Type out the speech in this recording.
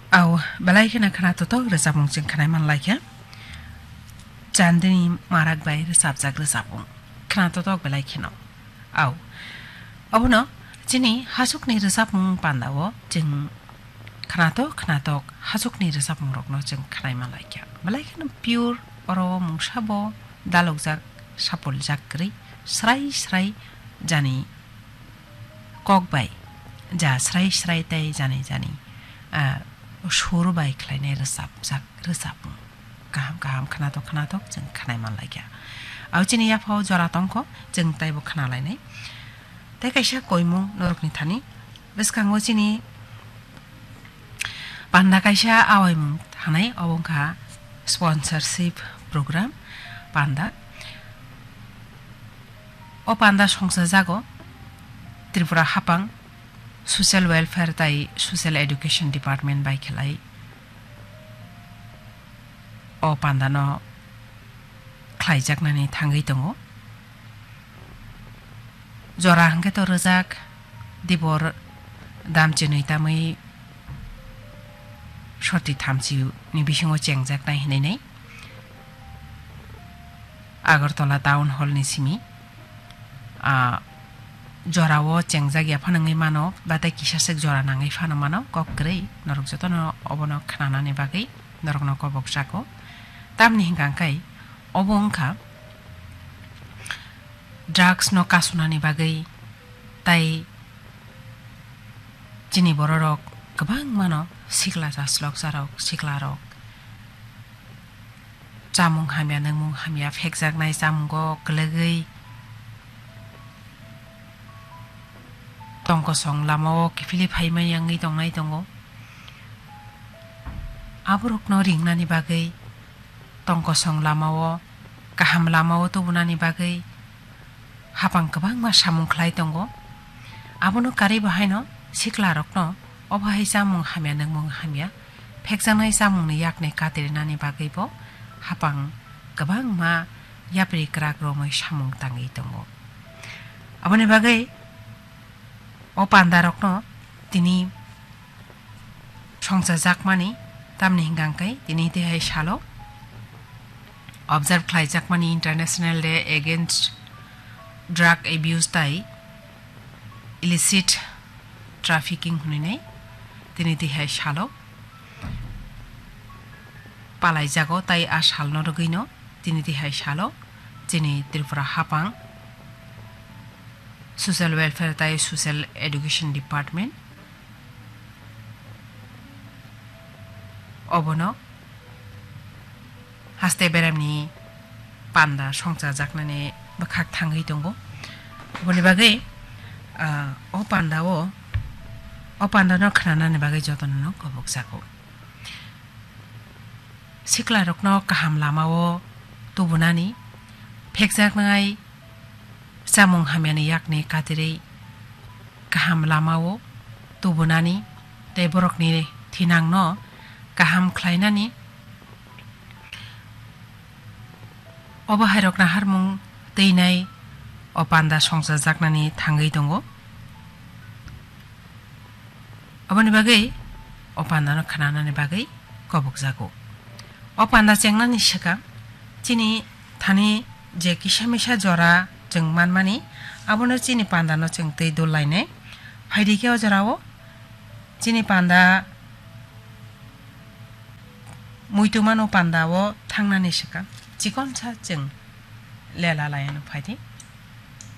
Au balai kena kena toto resapung jeng kena man like ya. Jandini marak bai resap jak resapung. Kena toto balai kena. Au. Abu no jini hasuk ni resapung pandawo jeng kena to hasuk ni resapung rok no jeng kena man like ya. Balai kena pure oro mung sabo dalok jak sapul jak kri srai jani kok bai ja srai tai jani Shuru bai kleine resap kaham kena to jeng kena man like ya. Au jini ya pau jora tongko jeng tai bo kena lainai. Tai kaisa koimung norok ni thani. Beskango jini panda kaisa awaimung thanai obongka sponsorship program panda. O panda songsa jago Tripura hapang Social Welfare tai Social Education Department bai khelai o pandano khlaijaknani thangai tongo jora hangke to rojak dibor damchinui tamai shoti thamchiu ni bisingo chengjak nai hinai nei Agartala Town Hall ni simi jora wo chengjak ya phanangai mano batai kisasek jora nangai phano mano kokkrei norok jotono obono khananani bagai norokno kobok sako tamni hingangkai obongka drugs no kasunani bagai tai jini bororok gobang mano sikla jaslok jarok siklarok jamung hamya nangmung hamya phekjak nai jamungo glegei tongko song lamao kifili phaimai yangi tongnai tongo aborok no ringnani bagai tongko song lamao kaham lamao tobunani bagai hapang gobang ma samung khlai tongo abono kari bahaino siklarok no obahai jamung hamya nangmung hamya phekjanai jamung ni yakne katirnani bagai bo hapang gobang ma yapri krak romai samung tangi tongo abone bagai o pandarok no tini songsa jakmani tamni hingangkai tini tehai salo observe khlai jakmani International Day Against Drug Abuse tai illicit trafficking hunine tini tehai salo palai jago tai a sal no rogino tini tehai salo jini Tripura hapang Social Welfare tai Social Education Department obono haste beramni panda songsa jaknani bakhak thangai tongo oboni bagai o panda no khananani bagai jotono no kobok sako siklarok no kaham lamao tubunani phekjaknai jamung hamyani yakne katirei kaham lamao tubunani tei borokni thinang no kaham khlainani obahairok na harmung teinai o panda songsa jaknani thangai tongo aboni bagai o panda no khananani bagai kobok jago o panda chengnani saka chini thani je kisamisa jora jeng manmani abono chini panda no cheng tei dolaine phaidike o jarao chini panda muitumano panda o thangnani saka chikon cha jeng lela layano phaidi